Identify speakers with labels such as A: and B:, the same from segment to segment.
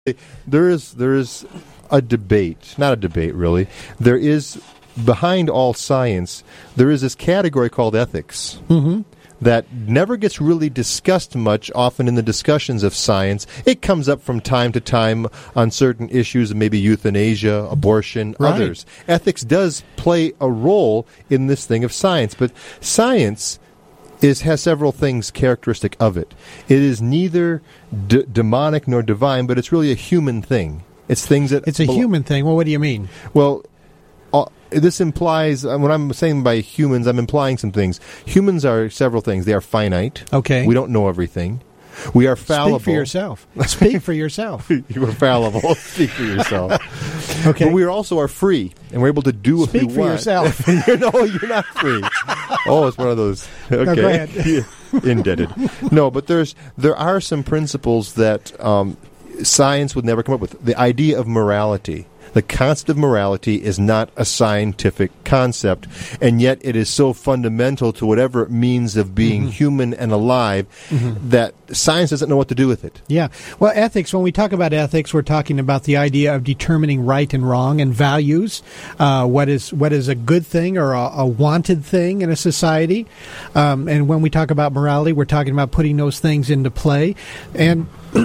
A: There is a debate, not a debate really. There is, behind all science, there is this category called ethics.
B: Mm-hmm.
A: That never gets really discussed much, often in the discussions of science. It comes up from time to time on certain issues, maybe euthanasia, abortion,
B: Right.
A: others. Ethics does play a role in this thing of science, but science has several things characteristic of it. It is neither demonic nor divine, but it's really a human thing. It's things that...
B: It's a human thing. Well, what do you mean?
A: Well, this implies, when I'm saying by humans, I'm implying some things. Humans are several things. They are finite.
B: Okay.
A: We don't know everything. We are fallible.
B: Speak for yourself. Speak for yourself.
A: You are fallible. Speak for yourself.
B: Okay.
A: But we also are free, and we're able to do what we want.
B: Speak for yourself.
A: No, you're not free. Oh, it's one of those. Okay.
B: No, go ahead.
A: Indebted. No, but there are some principles that science would never come up with. The idea of morality. The concept of morality is not a scientific concept, and yet it is so fundamental to whatever it means of being human and alive that science doesn't know what to do with it.
B: Yeah. Well, ethics, when we talk about ethics, we're talking about the idea of determining right and wrong and values, what is a good thing or a wanted thing in a society. And when we talk about morality, we're talking about putting those things into play. And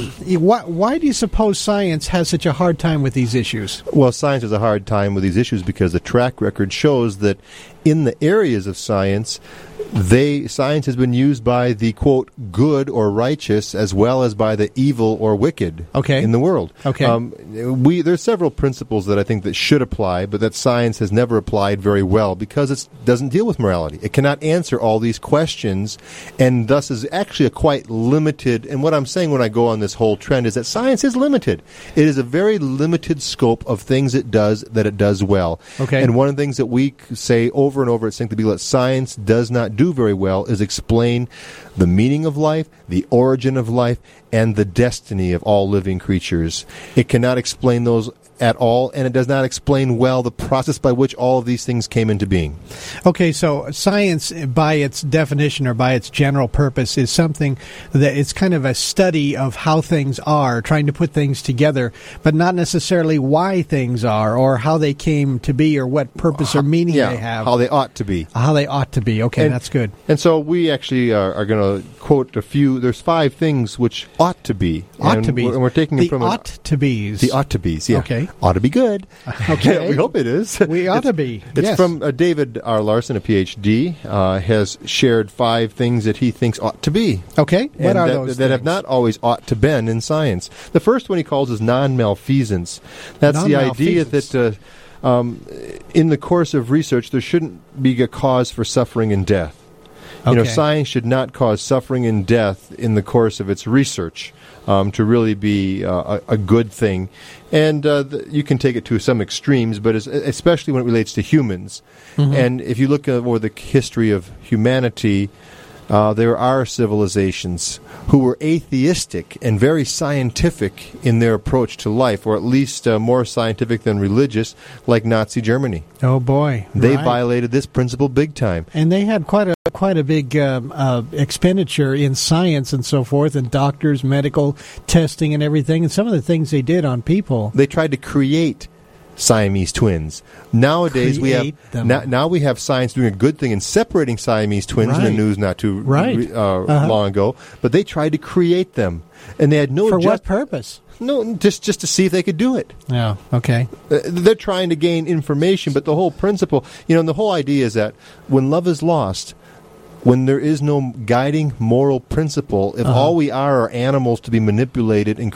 B: why do you suppose science has such a hard time with these issues?
A: Well, science has a hard time with these issues because the track record shows that in the areas of science, science has been used by the, quote, good or righteous as well as by the evil or wicked in the world.
B: Okay.
A: There's several principles that I think that should apply, but that science has never applied very well because it doesn't deal with morality. It cannot answer all these questions, and thus is actually a quite limited, and what I'm saying when I go on this whole trend is that science is limited. It is a very limited scope of things it does well.
B: Okay.
A: And one of the things that we say over and over at Think the Beagle that science does not do very well is explain the meaning of life, the origin of life, and the destiny of all living creatures. It cannot explain those at all, and it does not explain well the process by which all of these things came into being.
B: Okay, so science, by its definition or by its general purpose, is something that it's kind of a study of how things are, trying to put things together, but not necessarily why things are or how they came to be or what purpose or meaning they have.
A: How they ought to be.
B: How they ought to be. Okay, that's good.
A: And so we actually are going to quote a few. There's 5 things which ought to be.
B: Ought to be.
A: And we're taking
B: the
A: it from
B: ought-to-be's.
A: The ought-to-be's, yeah.
B: Okay.
A: Ought to be good.
B: Okay.
A: We hope it is.
B: We ought to be.
A: It's
B: yes.
A: from David R. Larson, a Ph.D., has shared 5 things that he thinks ought to be.
B: Okay. What are those
A: that have not always ought to been in science. The first one he calls is non-malfeasance. That's the idea that in the course of research there shouldn't be a cause for suffering and death.
B: Okay.
A: Science should not cause suffering and death in the course of its research to really be a good thing. And you can take it to some extremes, but especially when it relates to humans. Mm-hmm. And if you look over the history of humanity, there are civilizations who were atheistic and very scientific in their approach to life, or at least more scientific than religious, like Nazi Germany.
B: Oh, boy.
A: They
B: Right.
A: violated this principle big time.
B: And they had quite a big expenditure in science and so forth, and doctors, medical testing and everything, and some of the things they did on people.
A: They tried to create Siamese twins. Nowadays we have science doing a good thing in separating Siamese twins in the news not too long ago, but they tried to create them, and they had no
B: for what purpose?
A: No, just to see if they could do it.
B: Yeah, okay.
A: They're trying to gain information, but the whole principle, and the whole idea is that when love is lost, when there is no guiding moral principle, if all we are animals to be manipulated and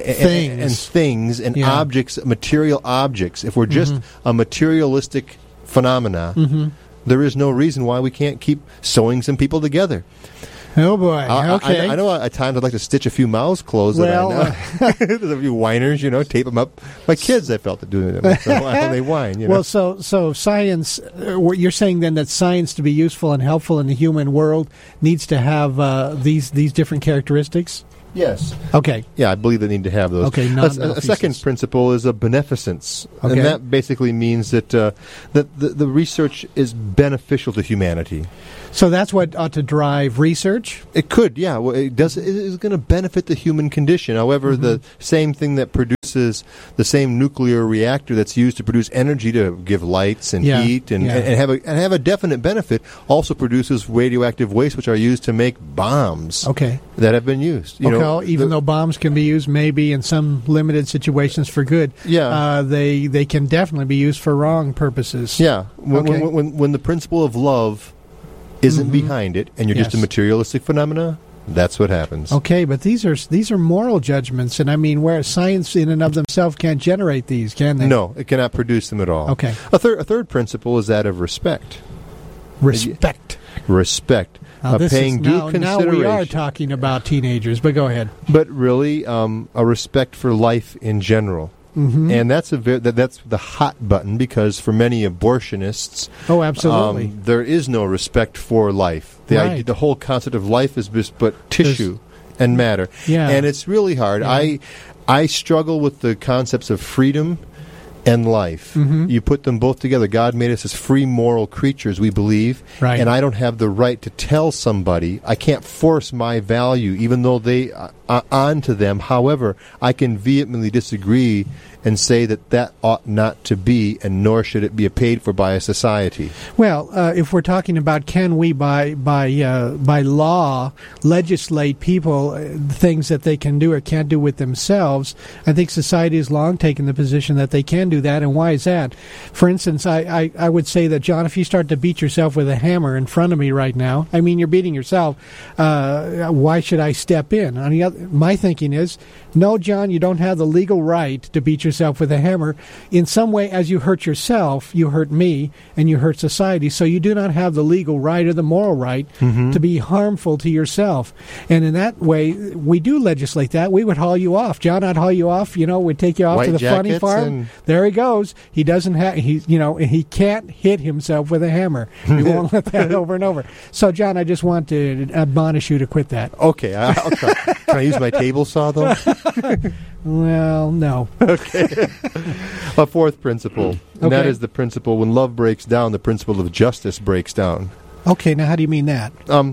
A: things and objects, material objects, if we're just a materialistic phenomena, there is no reason why we can't keep sewing some people together.
B: Oh, boy. Okay.
A: I know at times I'd like to stitch a few mouths closed.
B: Well,
A: there's a few whiners, tape them up. My kids, I felt, doing it when they whine.
B: Well, so science, you're saying then that science, to be useful and helpful in the human world, needs to have these different characteristics?
A: Yes.
B: Okay.
A: Yeah, I believe they need to have those.
B: Okay,
A: A
B: non-malfeasance.
A: second principle is a beneficence.
B: Okay.
A: And that basically means that the research is beneficial to humanity.
B: So that's what ought to drive research?
A: It could, yeah. Well, it is going to benefit the human condition. However, the same thing that produces the same nuclear reactor that's used to produce energy to give lights and heat and have a definite benefit also produces radioactive waste, which are used to make bombs that have been used.
B: Even though bombs can be used maybe in some limited situations for good, they can definitely be used for wrong purposes.
A: Yeah. When the principle of love isn't behind it, and you're just a materialistic phenomena, that's what happens.
B: Okay, but these are moral judgments, and I mean, where science in and of themselves can't generate these, can they?
A: No, it cannot produce them at all.
B: Okay.
A: A third principle is that of respect.
B: Respect.
A: Paying due consideration.
B: Now we are talking about teenagers, but go ahead.
A: But really, a respect for life in general. And that's the hot button, because for many abortionists,
B: absolutely,
A: there is no respect for life. The whole concept of life is just but tissue and matter, and it's really hard.
B: Yeah.
A: I struggle with the concepts of freedom and life. You put them both together. God made us as free moral creatures, we believe, and I don't have the right to tell somebody. I can't force my value, even though they onto them. However, I can vehemently disagree and say that ought not to be, and nor should it be paid for by a society.
B: Well, if we're talking about can we by law legislate people things that they can do or can't do with themselves, I think society has long taken the position that they can do that. And why is that? For instance, I would say that, John, if you start to beat yourself with a hammer in front of me right now, I mean, you're beating yourself, why should I step in? On the other, my thinking is, no, John, you don't have the legal right to beat yourself with a hammer. In some way, as you hurt yourself, you hurt me, and you hurt society. So you do not have the legal right or the moral right to be harmful to yourself. And in that way, we do legislate that. We would haul you off. John, I'd haul you off. We'd take you off to the funny farm. There he goes. He doesn't have. He can't hit himself with a hammer. We won't let that over and over. So, John, I just want to admonish you to quit that.
A: Okay, I'll try. Can I use my table saw though?
B: Well, no.
A: Okay. A fourth principle, and that is the principle: when love breaks down, the principle of justice breaks down.
B: Okay, now how do you mean that?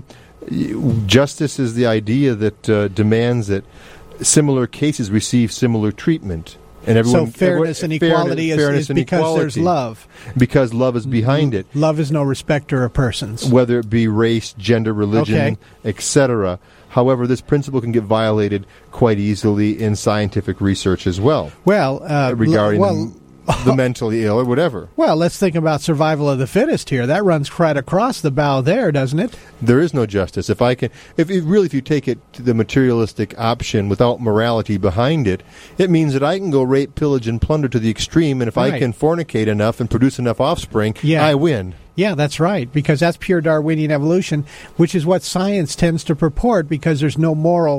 A: Justice is the idea that demands that similar cases receive similar treatment. And everyone,
B: so fairness and equality is because there's love.
A: Because love is behind it.
B: Love is no respecter of persons.
A: Whether it be race, gender, religion, etc. However, this principle can get violated quite easily in scientific research as well.
B: Well,
A: regarding the mentally ill or whatever.
B: Well, let's think about survival of the fittest here. That runs right across the bow there, doesn't it?
A: There is no justice. If you take it to the materialistic option without morality behind it, it means that I can go rape, pillage, and plunder to the extreme, and if I can fornicate enough and produce enough offspring, I win.
B: Yeah, that's right, because that's pure Darwinian evolution, which is what science tends to purport, because there's no moral,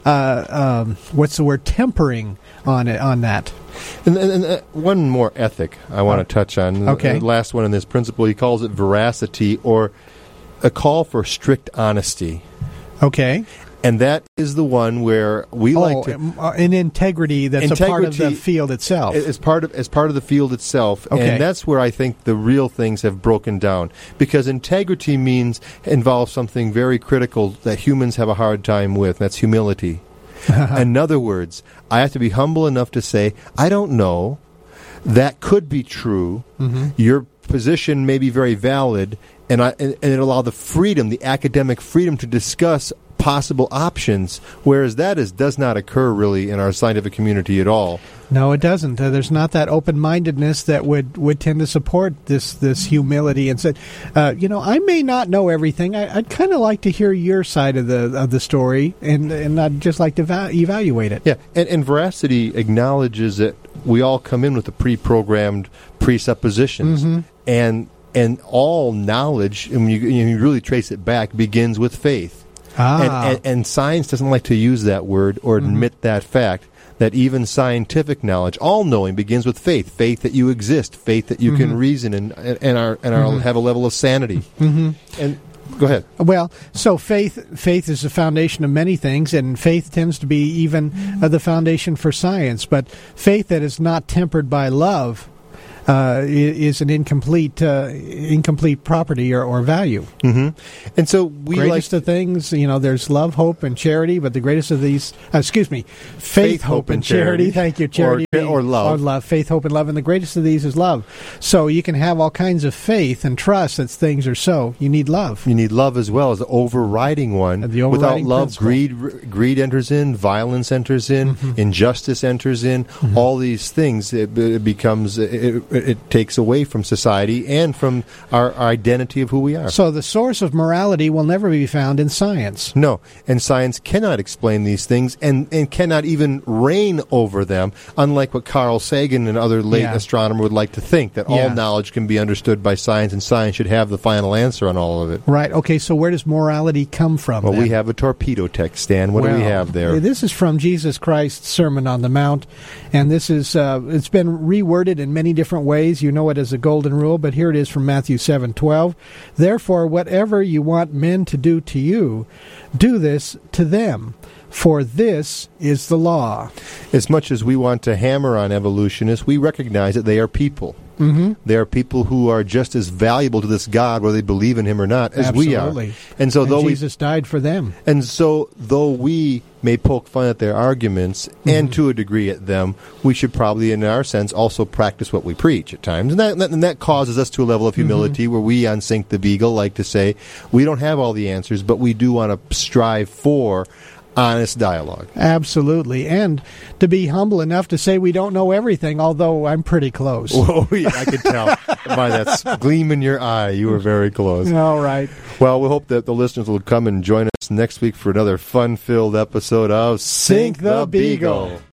B: tempering on that.
A: And one more ethic I want to touch on.
B: Okay.
A: The last one in this principle, he calls it veracity, or a call for strict honesty.
B: Okay.
A: And that is the one where we like to...
B: an integrity that's a part of the field itself.
A: As part of the field itself.
B: Okay.
A: And that's where I think the real things have broken down. Because integrity involves something very critical that humans have a hard time with, and that's humility. In other words, I have to be humble enough to say, I don't know. That could be true. Your position may be very valid, and it allow the freedom, the academic freedom, to discuss possible options, whereas does not occur really in our scientific community at all.
B: No, it doesn't. There's not that open-mindedness that would tend to support this humility and say, I may not know everything. I'd kind of like to hear your side of the story, and I'd just like to evaluate it.
A: Yeah, and veracity acknowledges that we all come in with the pre-programmed presuppositions, and all knowledge, and when you really trace it back, begins with faith. And science doesn't like to use that word or admit that fact, that even scientific knowledge, all knowing, begins with faith. Faith that you exist, faith that you can reason and have a level of sanity. And Go ahead.
B: Well, so faith is the foundation of many things, and faith tends to be even the foundation for science. But faith that is not tempered by love is an incomplete property or value.
A: Mm-hmm. And so
B: greatest of things, there's love, hope, and charity, but the greatest of these, faith, hope, and charity. Thank you, charity
A: or love.
B: Or love, faith, hope, and love, and the greatest of these is love. So you can have all kinds of faith and trust that things are so. You need love.
A: You need love as well as the overriding one. Without love,
B: principle.
A: greed enters in, violence enters in, injustice enters in. All these things, it becomes. It takes away from society and from our identity of who we are.
B: So the source of morality will never be found in science.
A: No, and science cannot explain these things and cannot even reign over them, unlike what Carl Sagan and other late astronomers would like to think, that all knowledge can be understood by science and science should have the final answer on all of it.
B: Right. Okay, so where does morality come from?
A: Well,
B: then?
A: we have a torpedo text, Stan. What do we have there?
B: This is from Jesus Christ's Sermon on the Mount, and this is it's been reworded in many different ways. You know it as a golden rule, but here it is from Matthew 7:12. Therefore, whatever you want men to do to you, do this to them, for this is the law.
A: As much as we want to hammer on evolutionists, we recognize that they are people. Mm-hmm. They are people who are just as valuable to this God, whether they believe in Him or not, as we are.
B: And so, Jesus died for them.
A: And so, though we may poke fun at their arguments, and to a degree at them, we should probably, in our sense, also practice what we preach at times. And that causes us to a level of humility where we on Sink the Beagle like to say, we don't have all the answers, but we do want to strive for honest dialogue.
B: Absolutely. And to be humble enough to say we don't know everything, although I'm pretty close.
A: Oh, yeah, I can tell by that gleam in your eye. You were very close.
B: All right.
A: Well, we hope that the listeners will come and join us next week for another fun-filled episode of
B: Sink the Beagle.